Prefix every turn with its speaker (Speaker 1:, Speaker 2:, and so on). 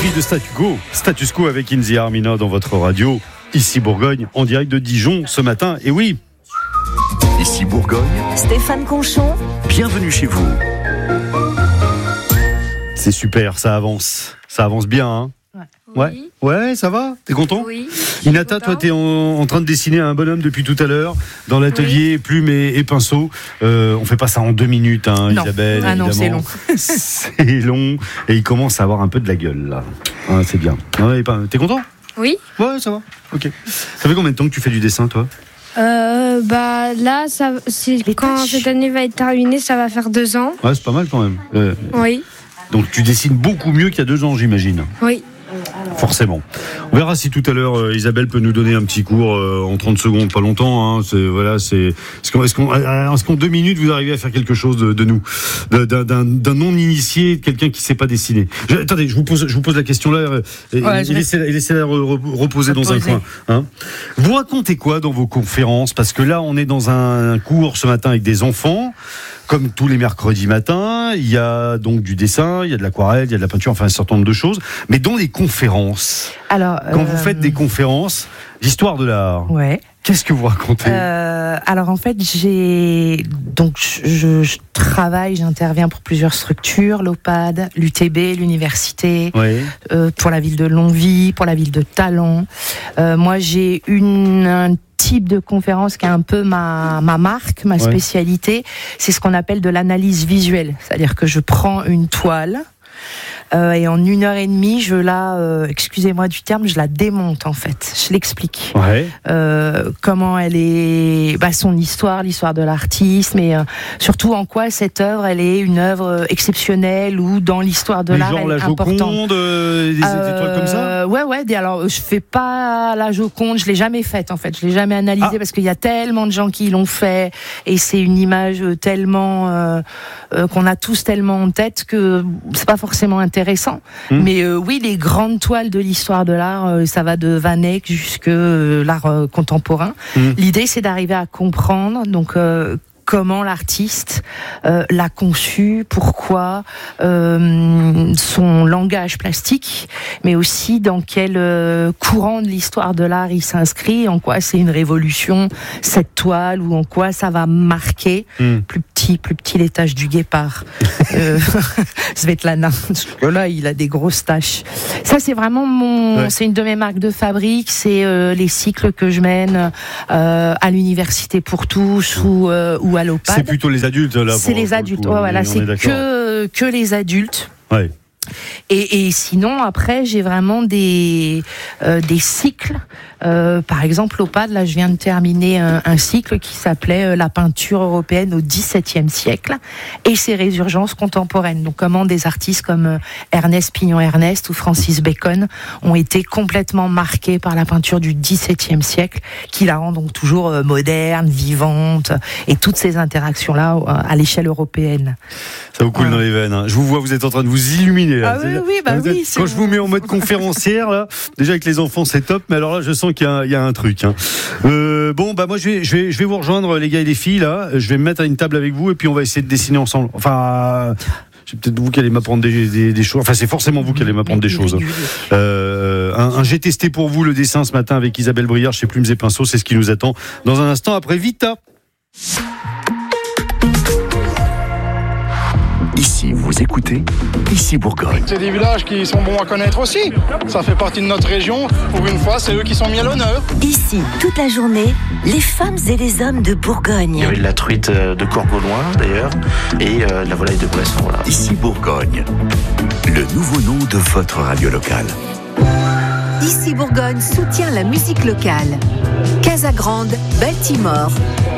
Speaker 1: reprise de Status Quo avec Inzi Armina dans votre radio. Ici Bourgogne, en direct de Dijon ce matin. Et oui,
Speaker 2: Ici Bourgogne,
Speaker 3: Stéphane Conchon,
Speaker 2: bienvenue chez vous.
Speaker 1: c'est super, ça avance bien, hein. Ouais, ça va. T'es content?
Speaker 4: Oui.
Speaker 1: Inata, toi, t'es en train de dessiner un bonhomme depuis tout à l'heure dans l'atelier, plumes et pinceaux. On fait pas ça en 2 minutes, hein,
Speaker 4: Non.
Speaker 1: Isabelle.
Speaker 4: Ah non,
Speaker 1: évidemment. C'est long et il commence à avoir un peu de la gueule là. Ah, c'est bien. Ouais, t'es content?
Speaker 4: Oui.
Speaker 1: Ouais, ça va. Ok. Ça fait combien de temps que tu fais du dessin, toi?
Speaker 5: Là, quand cette année va être terminée, ça va faire 2 ans.
Speaker 1: Ouais, c'est pas mal quand même.
Speaker 5: Oui.
Speaker 1: Donc tu dessines beaucoup mieux qu'il y a 2 ans, j'imagine.
Speaker 5: Oui.
Speaker 1: Forcément. On verra si tout à l'heure Isabelle peut nous donner un petit cours en 30 secondes, pas longtemps. Hein. Est-ce qu'en 2 minutes vous arrivez à faire quelque chose de nous, d'un non-initié, de quelqu'un qui ne sait pas dessiner? Attendez, je vous pose la question là et laissez-la reposer dans un coin. Hein. Vous racontez quoi dans vos conférences? Parce que là, on est dans un cours ce matin avec des enfants. Comme tous les mercredis matins, il y a donc du dessin, il y a de l'aquarelle, il y a de la peinture, enfin un certain nombre de choses. Mais dans les conférences, quand vous faites des conférences d'histoire de l'art, qu'est-ce que vous racontez?
Speaker 6: Alors en fait, je travaille, j'interviens pour plusieurs structures, l'OPAD, l'UTB, l'université, pour la ville de Longwy, pour la ville de Talent. Moi, j'ai un type de conférence qui est un peu ma marque, ma spécialité, c'est ce qu'on appelle de l'analyse visuelle. C'est-à-dire que je prends une toile et en 1h30, excusez-moi du terme, je la démonte en fait. Je l'explique. Comment elle est, son histoire, l'histoire de l'artiste, mais surtout en quoi cette œuvre, elle est une œuvre exceptionnelle ou dans l'histoire de l'art, elle est importante.
Speaker 1: Joconde, des étoiles comme ça.
Speaker 6: Alors je fais pas la Joconde, je l'ai jamais faite en fait, je l'ai jamais analysée parce qu'il y a tellement de gens qui l'ont fait et c'est une image tellement qu'on a tous tellement en tête que c'est pas forcément intéressant. Mais oui, les grandes toiles de l'histoire de l'art, ça va de Van Eyck jusque l'art contemporain. L'idée, c'est d'arriver à comprendre comment l'artiste l'a conçu, pourquoi, son langage plastique, mais aussi dans quel courant de l'histoire de l'art il s'inscrit, en quoi c'est une révolution, cette toile, ou en quoi ça va marquer plus petit l'étage du guépard. Svetlana, parce que là, il a des grosses taches. Ça, c'est vraiment c'est une de mes marques de fabrique, c'est les cycles que je mène à l'université pour tous ou à l'OPAD.
Speaker 1: C'est plutôt les adultes là.
Speaker 6: C'est les adultes. C'est que les adultes.
Speaker 1: Ouais.
Speaker 6: Et sinon, après, j'ai vraiment des cycles. Par exemple, l'OPAD, là, je viens de terminer un cycle qui s'appelait La peinture européenne au XVIIe siècle et ses résurgences contemporaines. Donc, comment des artistes comme Ernest Pignon-Ernest ou Francis Bacon ont été complètement marqués par la peinture du XVIIe siècle, qui la rend donc toujours moderne, vivante, et toutes ces interactions-là à l'échelle européenne.
Speaker 1: Ça vous coule dans les veines. Hein. Je vous vois, vous êtes en train de vous illuminer. Là.
Speaker 6: Oui.
Speaker 1: Quand je vous mets en mode conférencière, là, déjà avec les enfants, c'est top. Mais alors là, je sens qu'il y a un truc. Hein. Moi, je vais vous rejoindre, les gars et les filles. Là, je vais me mettre à une table avec vous et puis on va essayer de dessiner ensemble. Enfin, c'est peut-être vous qui allez m'apprendre des choses. Enfin, c'est forcément vous qui allez m'apprendre des choses. J'ai testé pour vous le dessin ce matin avec Isabelle Briard chez Plumes et Pinceaux. C'est ce qui nous attend dans un instant après Vita.
Speaker 2: Ici, vous écoutez Ici Bourgogne.
Speaker 7: C'est des villages qui sont bons à connaître aussi. Ça fait partie de notre région. Pour une fois, c'est eux qui sont mis à l'honneur.
Speaker 3: Ici, toute la journée, les femmes et les hommes de Bourgogne.
Speaker 8: Il y avait de la truite de Corgoloin d'ailleurs et de la volaille de Poisson. Voilà.
Speaker 2: Ici Bourgogne, le nouveau nom de votre radio locale.
Speaker 3: Ici Bourgogne soutient la musique locale. Casagrande, Baltimore.